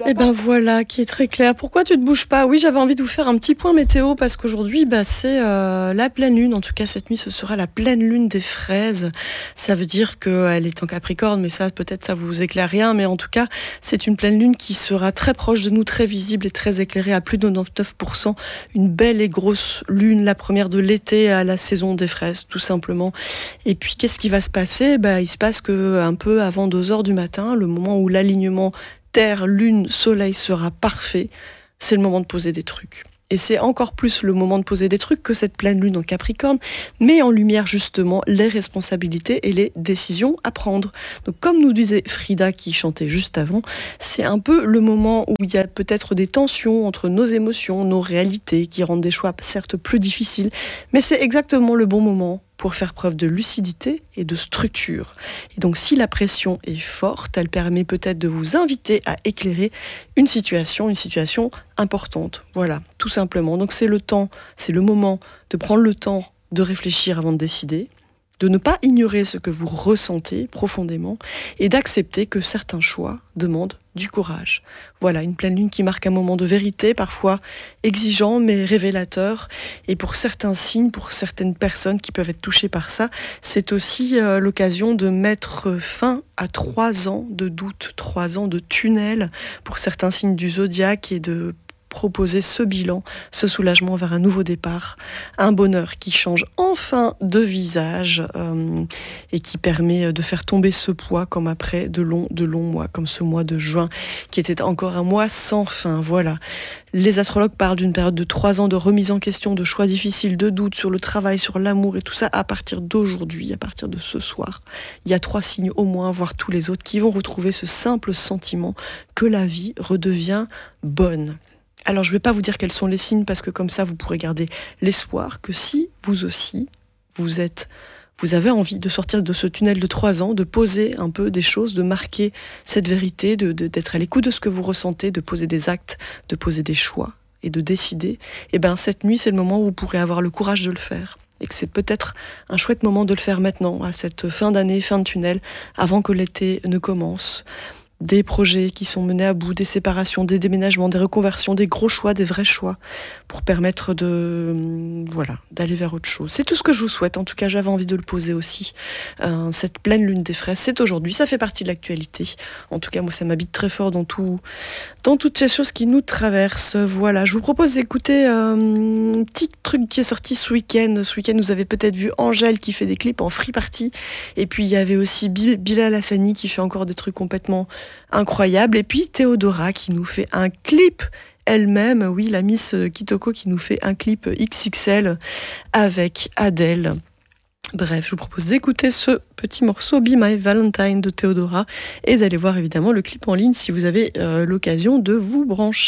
Et ben voilà, qui est très clair. Pourquoi tu te bouges pas? Oui, j'avais envie de vous faire un petit point météo parce qu'aujourd'hui, c'est la pleine lune. En tout cas, cette nuit, ce sera la pleine lune des fraises. Ça veut dire qu'elle est en Capricorne, mais ça, peut-être, ça vous éclaire rien. Mais en tout cas, c'est une pleine lune qui sera très proche de nous, très visible et très éclairée à plus de 99%. Une belle et grosse lune, la première de l'été à la saison des fraises, tout simplement. Et puis, qu'est-ce qui va se passer? Il se passe que un peu avant 2 heures du matin, le moment où l'alignement Terre, Lune, Soleil sera parfait, c'est le moment de poser des trucs. Et c'est encore plus le moment de poser des trucs que cette pleine lune en Capricorne, met en lumière justement les responsabilités et les décisions à prendre. Donc comme nous disait Frida qui chantait juste avant, c'est un peu le moment où il y a peut-être des tensions entre nos émotions, nos réalités, qui rendent des choix certes plus difficiles, mais c'est exactement le bon moment pour faire preuve de lucidité et de structure. Et donc si la pression est forte, elle permet peut-être de vous inviter à éclairer une situation importante. Voilà, tout simplement. Donc c'est le moment de prendre le temps de réfléchir avant de décider, de ne pas ignorer ce que vous ressentez profondément et d'accepter que certains choix demandent du courage. Voilà, une pleine lune qui marque un moment de vérité, parfois exigeant mais révélateur. Et pour certains signes, pour certaines personnes qui peuvent être touchées par ça, c'est aussi l'occasion de mettre fin à 3 ans de doute, 3 ans de tunnel pour certains signes du zodiaque et de proposer ce bilan, ce soulagement vers un nouveau départ, un bonheur qui change enfin de visage et qui permet de faire tomber ce poids comme après de longs mois, comme ce mois de juin qui était encore un mois sans fin. Voilà. Les astrologues parlent d'une période de 3 ans de remise en question, de choix difficiles, de doutes sur le travail, sur l'amour et tout ça à partir d'aujourd'hui, à partir de ce soir. Il y a 3 signes au moins, voire tous les autres, qui vont retrouver ce simple sentiment que la vie redevient bonne. Alors je ne vais pas vous dire quels sont les signes parce que comme ça vous pourrez garder l'espoir que si vous aussi vous avez envie de sortir de ce tunnel de 3 ans, de poser un peu des choses, de marquer cette vérité, d'être à l'écoute de ce que vous ressentez, de poser des actes, de poser des choix et de décider, cette nuit c'est le moment où vous pourrez avoir le courage de le faire. Et que c'est peut-être un chouette moment de le faire maintenant, à cette fin d'année, fin de tunnel, avant que l'été ne commence. Des projets qui sont menés à bout, des séparations, des déménagements, des reconversions, des gros choix, des vrais choix, pour permettre d'aller vers autre chose. C'est tout ce que je vous souhaite. En tout cas, j'avais envie de le poser aussi. Cette pleine lune des fraises, c'est aujourd'hui. Ça fait partie de l'actualité. En tout cas, moi, ça m'habite très fort dans toutes ces choses qui nous traversent. Voilà. Je vous propose d'écouter un petit truc qui est sorti ce week-end. Ce week-end, vous avez peut-être vu Angèle qui fait des clips en free party. Et puis, il y avait aussi Bilal Hassani qui fait encore des trucs complètement incroyable. Et puis Théodora qui nous fait un clip elle-même, oui, la Miss Kitoko qui nous fait un clip XXL avec Adèle. Bref, je vous propose d'écouter ce petit morceau Be My Valentine de Théodora et d'aller voir évidemment le clip en ligne si vous avez l'occasion de vous brancher.